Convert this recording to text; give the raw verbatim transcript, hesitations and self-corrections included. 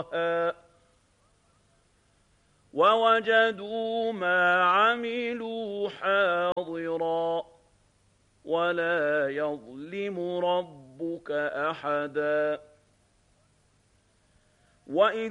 طغاها ووجدوا ما عملوا حاضرا ولا يظلم ربك أحدا وإذ